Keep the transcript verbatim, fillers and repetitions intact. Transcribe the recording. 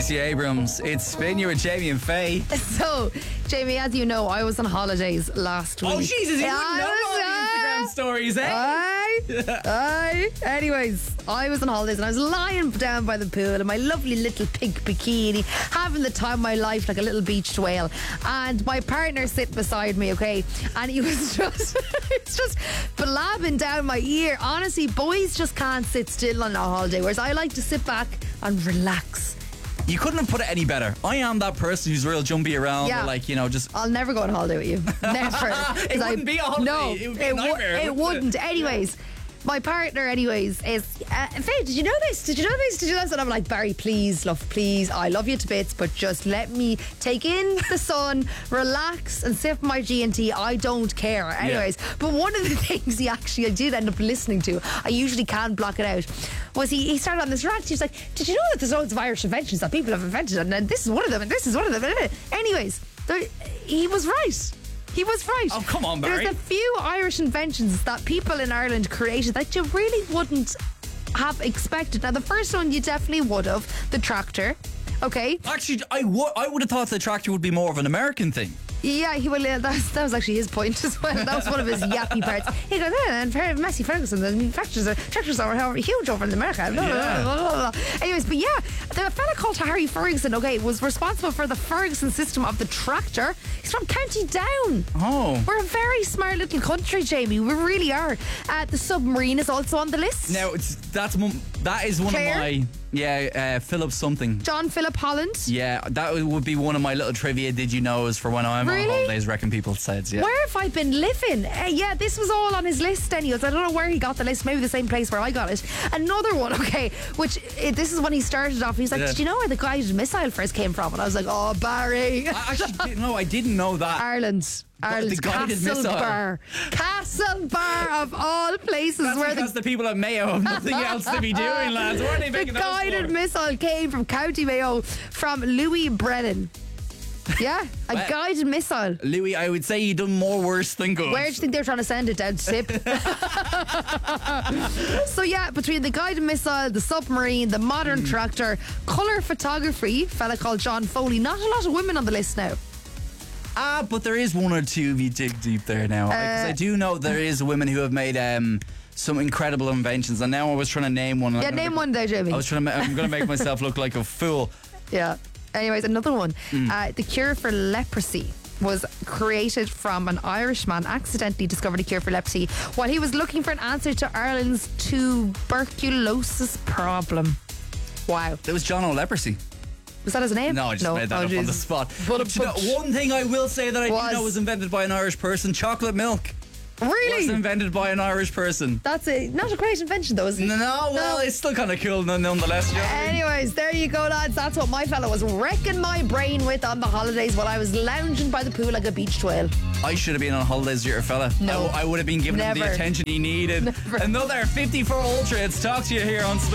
Stacey Abrams. It's Spin You with Jamie and Faye. So, Jamie, as you know, I was on holidays last week. Oh, Jesus, you Yeah, wouldn't know I all the Instagram stories, eh? Aye, aye. Anyways, I was on holidays and I was lying down by the pool in my lovely little pink bikini, having the time of my life like a little beached whale. And my partner sitting beside me, okay, and he was just, it's just blabbing down my ear. Honestly, boys just can't sit still on a holiday, whereas I like to sit back and relax. You couldn't have put it any better. I am that person who's real jumpy around, Yeah. or like, you know, just... I'll never go on holiday with you. Never. It wouldn't be a holiday. No, It would be a it, w- nightmare, it wouldn't wouldn't. it? Anyways, my partner, anyways, is... Uh, Faye, did you know this? Did you know this? Did you know this? And I'm like, Barry, please, love, please. I love you to bits, but just let me take in the sun, relax, and sip my G and T. I don't care. Anyways, but one of the things he actually I did end up listening to, I usually can't block it out, was he, he started on this rant. He was like, did you know that there's loads of Irish inventions that people have invented, and then this is one of them, and this is one of them. Anyways, there, he was right. He was right. Oh, come on, Barry. There's a few Irish inventions that people in Ireland created that you really wouldn't have expected. Now, the first one you definitely would have, the tractor. Okay. Actually, I would I would have thought the tractor would be more of an American thing. Yeah, he will. Uh, that, was, that was actually his point as well. That was one of his yappy parts. He goes, yeah, and Massey Ferguson, the tractors are, tractors are huge over in America. Blah, Yeah. blah, blah, blah. Anyways, but yeah, the fella called Harry Ferguson, okay, was responsible for the Ferguson system of the tractor. He's from County Down. Oh. We're a very smart little country, Jamie. We really are. Uh, the submarine is also on the list. Now, it's, that's one- that is one Claire? of my... Yeah, uh, Philip something. John Philip Holland. Yeah, that would be one of my little trivia did you knows for when I'm Really? on holidays, reckon people said. Yeah. Where have I been living? Uh, yeah, this was all on his list anyways. I don't know where he got the list. Maybe the same place where I got it. Another one, okay, which uh, this is when he started off. He's like, Yeah. did you know where the guided missile first came from? And I was like, oh, Barry. I actually didn't know. I didn't know that. Ireland. Ireland's guided missile. Castlebar. Castlebar of all places. That's where because the the people at Mayo have nothing else to be doing, lads. What are they The making those guided for? missile came from County Mayo from Louis Brennan. Yeah, a Well- guided missile. Louis, I would say you done more worse than good. Where do you think they were trying to send it down to Sip? So yeah, between the guided missile, the submarine, the modern Hmm. tractor, colour photography, fella called John Foley. Not a lot of women on the list now. Ah, but there is one or two if you dig deep there now. Because Uh, I do know there is women who have made um, some incredible inventions, and now I was trying to name one. Yeah, name one there, Jamie. I was trying to. Ma- I'm going to make myself look like a fool. Yeah. Anyways, another one. Hmm. Uh, the cure for leprosy was created from an Irishman accidentally discovered a cure for leprosy while he was looking for an answer to Ireland's tuberculosis problem. Wow. There was John O'Leprosy. Was that his name? No, I just made that Oh, up on the Jesus. spot. But But you know, one thing I will say that I Was- do know was invented by an Irish person: chocolate milk. Really? Was invented by an Irish person. That's a, not a great invention though, is it? No, well, it's still kind of cool nonetheless. You know? Anyways, there you go, lads. That's what my fella was wrecking my brain with on the holidays while I was lounging by the pool like a beached whale. I should have been on holidays with your fella. No. I, I would have been giving him the Never. attention he needed. Never. Another fifty-four Ultra. It's talk to you here on Spin.